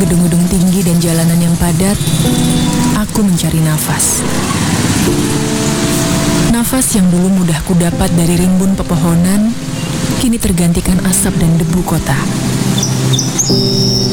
gedung-gedung tinggi dan jalanan yang padat, aku mencari nafas. Nafas yang dulu mudah kudapat dari rimbun pepohonan, kini tergantikan asap dan debu kota.